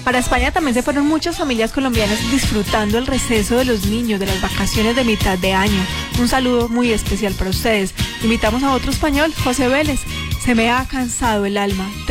Para España también se fueron muchas familias colombianas disfrutando el receso de los niños, de las vacaciones de mitad de año. Un saludo muy especial para ustedes. Invitamos a otro español, José Vélez. Se me ha cansado el alma